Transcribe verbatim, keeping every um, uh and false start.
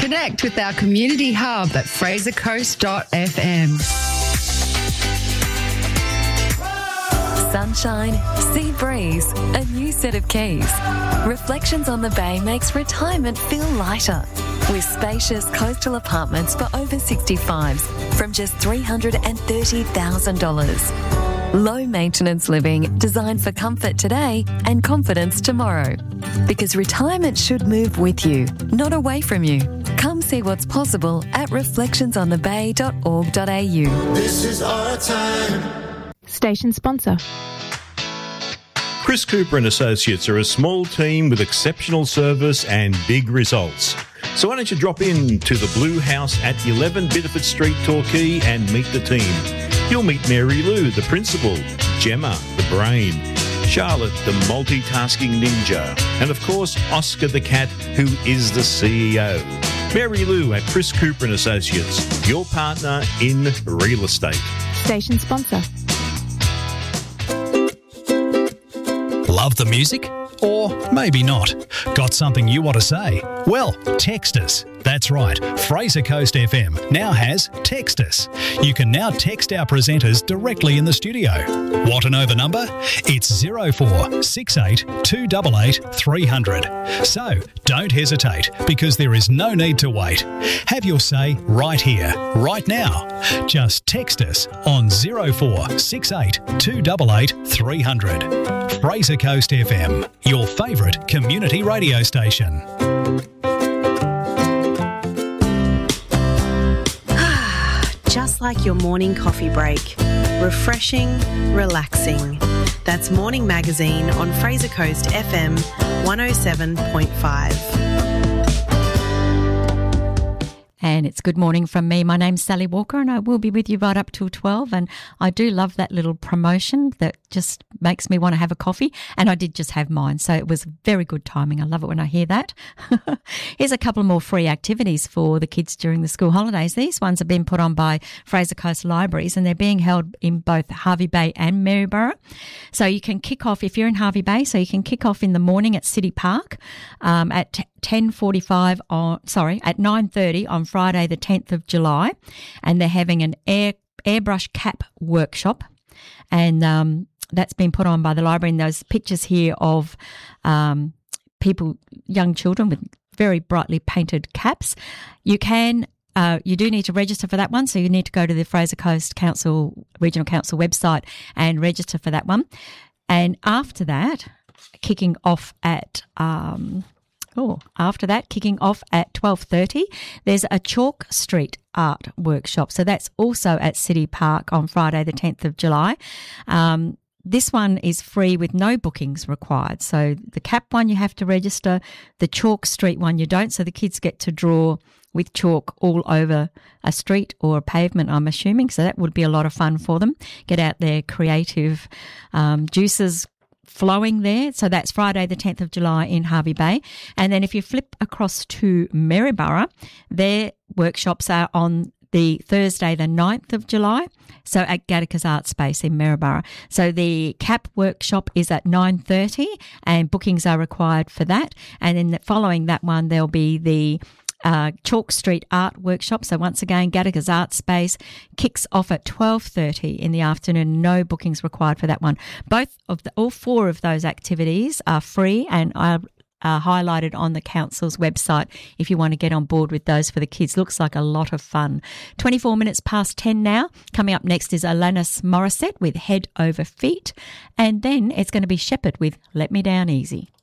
Connect with our community hub at fraser coast dot f m. Sunshine, sea breeze, a new set of keys. Reflections on the Bay makes retirement feel lighter. With spacious coastal apartments for over sixty-fives from just three hundred thirty thousand dollars. Low maintenance living designed for comfort today and confidence tomorrow. Because retirement should move with you, not away from you. Come see what's possible at reflections on the bay dot org dot a u. This is our time. Station sponsor. Chris Cooper and Associates are a small team with exceptional service and big results. So why don't you drop in to the Blue House at eleven Biddeford Street, Torquay, and meet the team. You'll meet Mary Lou, the principal, Gemma, the brain, Charlotte, the multitasking ninja, and of course, Oscar the cat, who is the C E O. Mary Lou at Chris Cooper and Associates, your partner in real estate. Station sponsor. Love the music? Or maybe not. Got something you want to say? Well, text us. That's right, Fraser Coast F M now has Text Us. You can now text our presenters directly in the studio. Want to know the number? It's zero four six eight two eight eight three hundred. So don't hesitate, because there is no need to wait. Have your say right here, right now. Just text us on zero four six eight two eight eight three hundred. Fraser Coast F M, your favourite community radio station. Just like your morning coffee break. Refreshing, relaxing. That's Morning Magazine on Fraser Coast F M one oh seven point five. And it's good morning from me. My name's Sally Walker and I will be with you right up till twelve. And I do love that little promotion that just makes me want to have a coffee. And I did just have mine. So it was very good timing. I love it when I hear that. Here's a couple more free activities for the kids during the school holidays. These ones have been put on by Fraser Coast Libraries and they're being held in both Hervey Bay and Maryborough. So you can kick off, if you're in Hervey Bay, so you can kick off in the morning at City Park um, at ten forty-five on, sorry, at nine thirty on Friday the tenth of July, and they're having an air airbrush cap workshop, and um, that's been put on by the library. And those pictures here of um, people, young children with very brightly painted caps. You can, uh, you do need to register for that one, so you need to go to the Fraser Coast Council, Regional Council website and register for that one. And after that, kicking off at um, Oh, after that, kicking off at twelve thirty, there's a Chalk Street art workshop. So that's also at City Park on Friday the tenth of July. Um, this one is free with no bookings required. So the cap one you have to register, the Chalk Street one you don't. So the kids get to draw with chalk all over a street or a pavement, I'm assuming. So that would be a lot of fun for them. Get out their creative um, juices flowing there. So that's Friday the tenth of July in Hervey Bay. And then if you flip across to Maryborough, their workshops are on the Thursday the ninth of July, so at Gattaca's Art Space in Maryborough. So the CAP workshop is at nine thirty and bookings are required for that. And then the, following that one, there'll be the Uh, Chalk Street Art Workshop. So once again, Gattaca's Art Space kicks off at twelve thirty in the afternoon. No bookings required for that one. Both of the, all four of those activities are free and are, are highlighted on the council's website if you want to get on board with those for the kids. Looks like a lot of fun. twenty-four minutes past ten now. Coming up next is Alanis Morissette with Head Over Feet. And then it's going to be Shepherd with Let Me Down Easy.